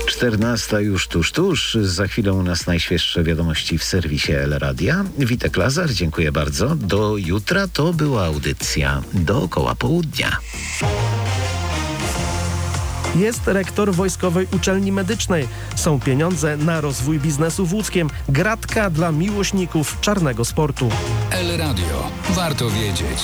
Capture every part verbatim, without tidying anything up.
czternasta już tuż, tuż. Za chwilę u nas najświeższe wiadomości w serwisie El Radia. Witek Lazar, dziękuję bardzo. Do jutra to była audycja dookoła południa. Jest rektor Wojskowej Uczelni Medycznej. Są pieniądze na rozwój biznesu w Łódzkiem. Gratka dla miłośników czarnego sportu. El Radio. Warto wiedzieć.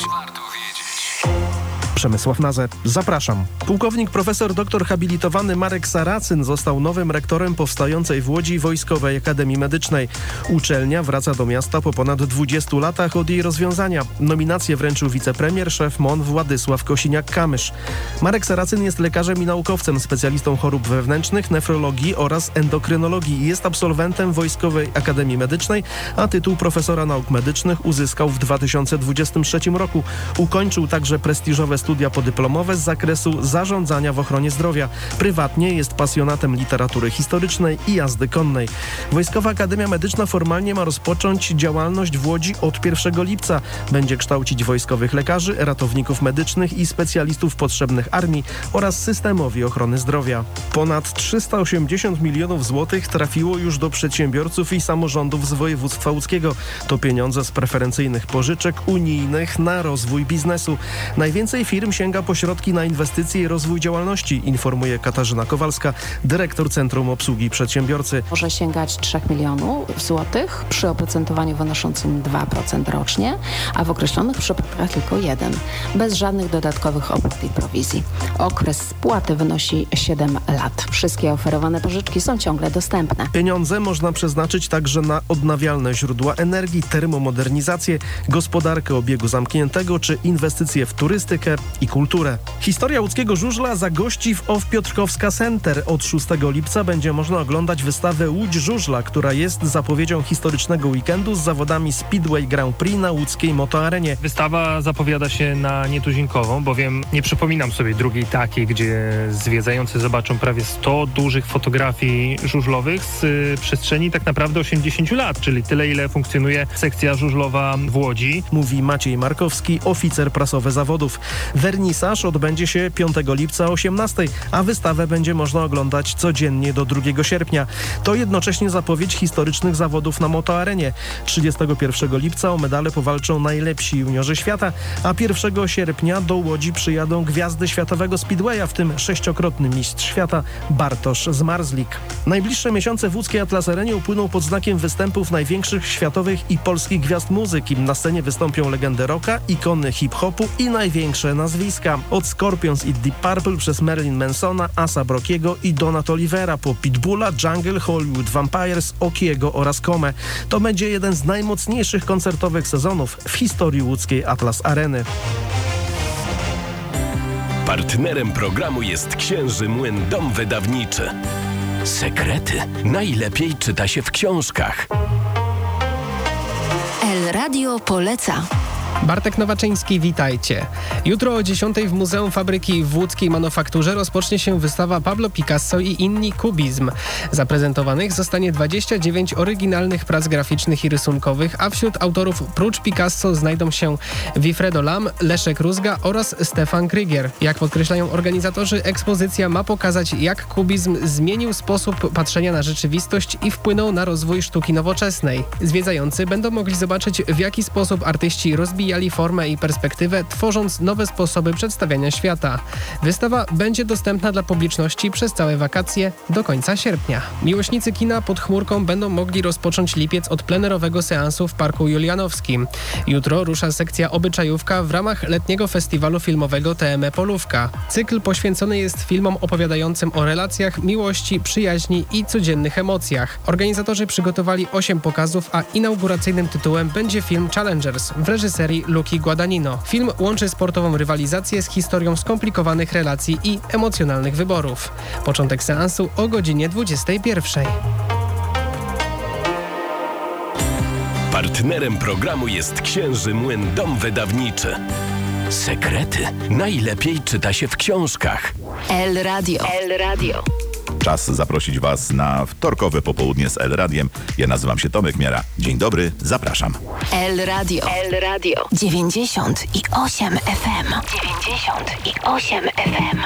Przemysław Nazar, zapraszam. Pułkownik profesor doktor habilitowany Marek Saracyn został nowym rektorem powstającej w Łodzi Wojskowej Akademii Medycznej. Uczelnia wraca do miasta po ponad dwudziestu latach od jej rozwiązania. Nominację wręczył wicepremier, szef M O N Władysław Kosiniak-Kamysz. Marek Saracyn jest lekarzem i naukowcem, specjalistą chorób wewnętrznych, nefrologii oraz endokrynologii. Jest absolwentem Wojskowej Akademii Medycznej, a tytuł profesora nauk medycznych uzyskał w dwa tysiące dwudziestym trzecim roku. Ukończył także prestiżowe studia podyplomowe z zakresu zarządzania w ochronie zdrowia. Prywatnie jest pasjonatem literatury historycznej i jazdy konnej. Wojskowa Akademia Medyczna formalnie ma rozpocząć działalność w Łodzi od pierwszego lipca. Będzie kształcić wojskowych lekarzy, ratowników medycznych i specjalistów potrzebnych armii oraz systemowi ochrony zdrowia. Ponad trzysta osiemdziesiąt milionów złotych trafiło już do przedsiębiorców i samorządów z województwa łódzkiego. To pieniądze z preferencyjnych pożyczek unijnych na rozwój biznesu. Najwięcej firm sięga po środki na inwestycje i rozwój działalności, informuje Katarzyna Kowalska, dyrektor Centrum Obsługi Przedsiębiorcy. Może sięgać trzech milionów złotych przy oprocentowaniu wynoszącym dwa procent rocznie, a w określonych przypadkach tylko jeden, bez żadnych dodatkowych opłat i prowizji. Okres spłaty wynosi siedem lat. Wszystkie oferowane pożyczki są ciągle dostępne. Pieniądze można przeznaczyć także na odnawialne źródła energii, termomodernizację, gospodarkę obiegu zamkniętego czy inwestycje w turystykę i kulturę. Historia łódzkiego żużla zagości w O W Piotrkowska Center. Od szóstego lipca będzie można oglądać wystawę Łódź Żużla, która jest zapowiedzią historycznego weekendu z zawodami Speedway Grand Prix na łódzkiej motoarenie. Wystawa zapowiada się na nietuzinkową, bowiem nie przypominam sobie drugiej takiej, gdzie zwiedzający zobaczą prawie sto dużych fotografii żużlowych z y, przestrzeni tak naprawdę osiemdziesięciu lat, czyli tyle, ile funkcjonuje sekcja żużlowa w Łodzi. Mówi Maciej Markowski, oficer prasowy zawodów. Wernisaż odbędzie się piątego lipca o osiemnastej, a wystawę będzie można oglądać codziennie do drugiego sierpnia. To jednocześnie zapowiedź historycznych zawodów na motoarenie. trzydziestego pierwszego lipca o medale powalczą najlepsi juniorzy świata, a pierwszego sierpnia do Łodzi przyjadą gwiazdy światowego speedwaya, w tym sześciokrotny mistrz świata Bartosz Zmarzlik. Najbliższe miesiące w łódzkiej Atlas Arenie upłyną pod znakiem występów największych światowych i polskich gwiazd muzyki. Na scenie wystąpią legendy rocka, ikony hip-hopu i największe nazwiska. Od Scorpions i Deep Purple przez Marilyn Mansona, A$ap Rockiego i Donat Olivera po Pitbulla, Jungle, Hollywood Vampires, Okiego oraz Komę. To będzie jeden z najmocniejszych koncertowych sezonów w historii łódzkiej Atlas Areny. Partnerem programu jest Księży Młyn Dom Wydawniczy. Sekrety najlepiej czyta się w książkach. El Radio poleca. Bartek Nowaczyński, witajcie. Jutro o dziesiątej w Muzeum Fabryki w łódzkiej Manufakturze rozpocznie się wystawa Pablo Picasso i inni kubizm. Zaprezentowanych zostanie dwadzieścia dziewięć oryginalnych prac graficznych i rysunkowych, a wśród autorów prócz Picasso znajdą się Wilfredo Lam, Leszek Rózga oraz Stefan Krygier. Jak podkreślają organizatorzy, ekspozycja ma pokazać, jak kubizm zmienił sposób patrzenia na rzeczywistość i wpłynął na rozwój sztuki nowoczesnej. Zwiedzający będą mogli zobaczyć, w jaki sposób artyści rozbijali formę i perspektywę, tworząc nowe sposoby przedstawiania świata. Wystawa będzie dostępna dla publiczności przez całe wakacje do końca sierpnia. Miłośnicy kina pod chmurką będą mogli rozpocząć lipiec od plenerowego seansu w Parku Julianowskim. Jutro rusza sekcja Obyczajówka w ramach letniego festiwalu filmowego T M E Polówka. Cykl poświęcony jest filmom opowiadającym o relacjach, miłości, przyjaźni i codziennych emocjach. Organizatorzy przygotowali osiem pokazów, a inauguracyjnym tytułem będzie film Challengers w reżyserii Luki Guadagnino. Film łączy sportową rywalizację z historią skomplikowanych relacji i emocjonalnych wyborów. Początek seansu o godzinie dwudziestej pierwszej. Partnerem programu jest Księży Młyn Dom Wydawniczy. Sekrety najlepiej czyta się w książkach. El Radio. El Radio. Czas zaprosić Was na wtorkowe popołudnie z El Radiem. Ja nazywam się Tomek Miara. Dzień dobry, zapraszam. El Radio. El Radio. dziewięćdziesiąt i osiem F M. dziewięćdziesiąt i osiem F M.